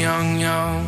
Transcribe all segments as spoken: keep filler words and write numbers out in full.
young, young.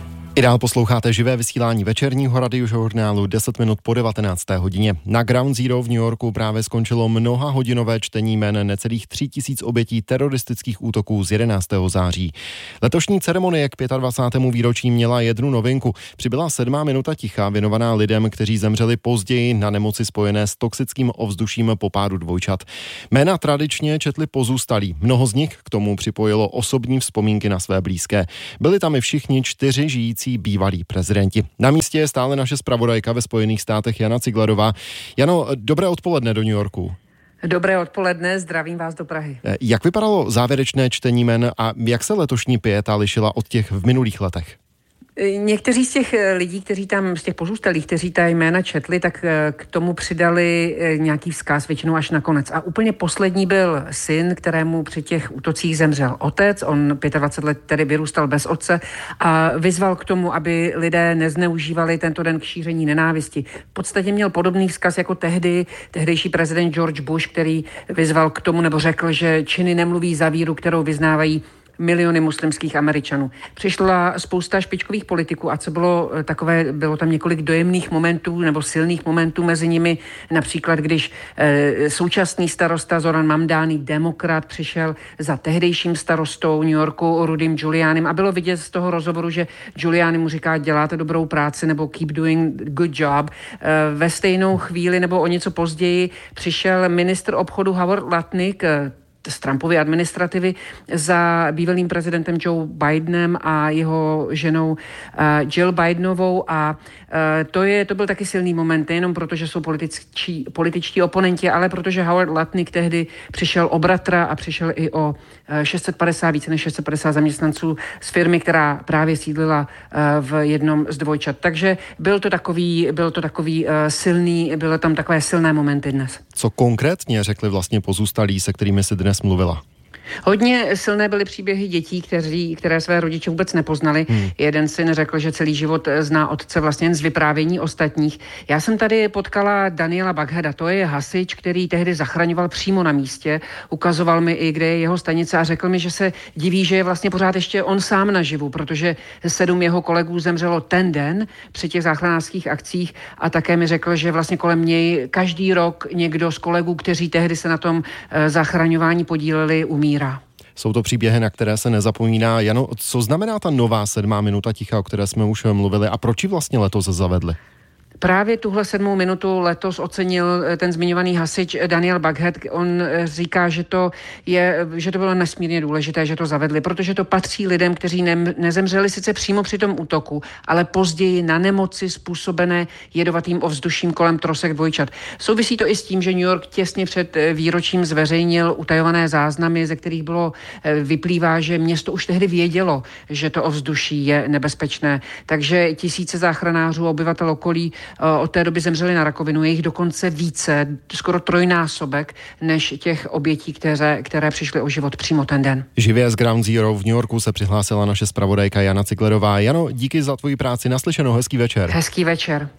I dál posloucháte živé vysílání večerního radiožurnálu deset minut po devatenácté hodině. Na Ground Zero v New Yorku právě skončilo mnohahodinové čtení jmen necelých tři tisíce obětí teroristických útoků z jedenáctého září. Letošní ceremonie k dvacátému pátému výročí měla jednu novinku. Přibyla sedmá minuta ticha věnovaná lidem, kteří zemřeli později na nemoci spojené s toxickým ovzduším po pádu dvojčat. Jména tradičně četli pozůstalí. Mnoho z nich k tomu připojilo osobní vzpomínky na své blízké. Byli tam i všichni čtyři žijící bývalí prezidenti. Na místě je stále naše zpravodajka ve Spojených státech Jana Ciglerová. Jano, dobré odpoledne do New Yorku. Dobré odpoledne, zdravím vás do Prahy. Jak vypadalo závěrečné čtení jmen a jak se letošní pieta lišila od těch v minulých letech? Někteří z těch lidí, kteří tam, z těch pozůstalých, kteří ta jména četli, tak k tomu přidali nějaký vzkaz, většinou až nakonec. A úplně poslední byl syn, kterému při těch útocích zemřel otec. On dvacet pět let tedy vyrůstal bez otce a vyzval k tomu, aby lidé nezneužívali tento den k šíření nenávisti. V podstatě měl podobný vzkaz jako tehdy, tehdejší prezident George Bush, který vyzval k tomu, nebo řekl, že činy nemluví za víru, kterou vyznávají miliony muslimských Američanů. Přišla spousta špičkových politiků a co bylo takové, bylo tam několik dojemných momentů nebo silných momentů mezi nimi, například když e, současný starosta Zoran Mamdani, demokrat, přišel za tehdejším starostou New Yorku Rudym Giulianim a bylo vidět z toho rozhovoru, že Giuliani mu říká, děláte dobrou práci nebo keep doing good job. E, ve stejnou chvíli nebo o něco později přišel ministr obchodu Howard Lutnick z Trumpovy administrativy za bývalým prezidentem Joe Bidenem a jeho ženou uh, Jill Bidenovou a uh, to, je, to byl taky silný moment, nejenom proto, že jsou političtí, političtí oponenti, ale protože Howard Lutnick tehdy přišel o bratra a přišel i o uh, šest set padesát, více než šest set padesát zaměstnanců z firmy, která právě sídlila uh, v jednom z dvojčat. Takže byl to takový, byl to takový uh, silný, byly tam takové silné momenty dnes. Co konkrétně řekli vlastně pozůstalí, se kterými si dnes mluvila? Hodně silné byly příběhy dětí, kteří, které své rodiče vůbec nepoznali. Hmm. Jeden syn řekl, že celý život zná otce vlastně jen z vyprávění ostatních. Já jsem tady potkala Daniela Bagheda, to je hasič, který tehdy zachraňoval přímo na místě. Ukazoval mi i, kde je jeho stanice a řekl mi, že se diví, že je vlastně pořád ještě on sám naživu, protože sedm jeho kolegů zemřelo ten den při těch záchranářských akcích a také mi řekl, že vlastně kolem něj každý rok někdo z kolegů, kteří tehdy se na tom zachraňování podíleli, umírá. Jsou to příběhy, na které se nezapomíná. Jano, co znamená ta nová sedmá minuta ticha, o které jsme už mluvili a proč ji vlastně letos zavedli? Právě tuhle sedmou minutu letos ocenil ten zmiňovaný hasič Daniel Baghead. On říká, že to, je, že to bylo nesmírně důležité, že to zavedli, protože to patří lidem, kteří ne, nezemřeli sice přímo při tom útoku, ale později na nemoci způsobené jedovatým ovzduším kolem trosek dvojčat. Souvisí to i s tím, že New York těsně před výročím zveřejnil utajované záznamy, ze kterých bylo vyplývá, že město už tehdy vědělo, že to ovzduší je nebezpečné. Takže tisíce záchranářů, obyvatel okolí od té doby zemřeli na rakovinu, je jich dokonce více, skoro trojnásobek, než těch obětí, které, které přišly o život přímo ten den. Živě z Ground Zero v New Yorku se přihlásila naše zpravodajka Jana Ciglerová. Jano, díky za tvoji práci, naslyšenou, hezký večer. Hezký večer.